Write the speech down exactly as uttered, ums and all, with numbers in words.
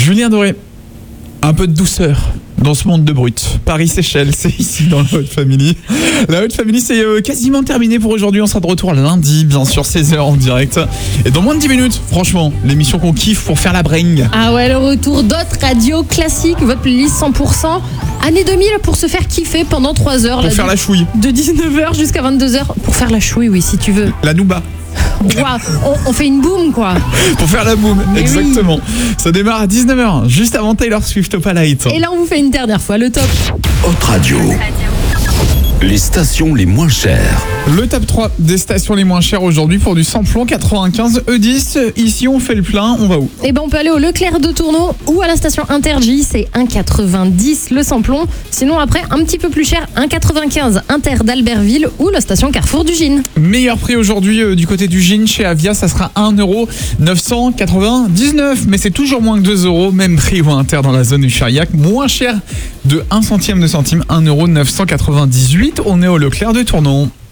Julien Doré, un peu de douceur dans ce monde de brut. Paris-Séchelles, c'est ici dans la Haute Family. La Haute Family, c'est euh, quasiment terminé pour aujourd'hui. On sera de retour lundi, bien sûr, seize heures en direct. Et dans moins de dix minutes, franchement, l'émission qu'on kiffe pour faire la bring. Ah ouais, le retour d'autres radios classiques, votre playlist cent pour cent année deux mille pour se faire kiffer pendant trois heures. Pour là, faire de, la chouille. De dix-neuf heures jusqu'à vingt-deux heures. Pour faire la chouille, oui, si tu veux. La nouba. Wow, on, on fait une boum, quoi. Pour faire la boum, Mais exactement. Oui. Ça démarre à dix-neuf heures, juste avant Taylor Swift au Palais. Et là, on vous fait une dernière fois le top. Haute Radio. Les stations les moins chères. Le top trois des stations les moins chères aujourd'hui pour du samplon quatre-vingt-quinze E dix. Ici, on fait le plein, on va où? Eh ben, on peut aller au Leclerc de Tourneau ou à la station Intergy, c'est un quatre-vingt-dix le samplon. Sinon, après, un petit peu plus cher, un quatre-vingt-quinze Inter d'Albertville ou la station Carrefour du Gine. Meilleur prix aujourd'hui euh, du côté du Gine chez Avia, ça sera un euro neuf cent quatre-vingt-dix-neuf. Mais c'est toujours moins que deux euros, même prix au Inter dans la zone du Chariac. Moins cher de un centième de centime, un euro neuf cent quatre-vingt-dix-huit. On est au Leclerc de Tourneau.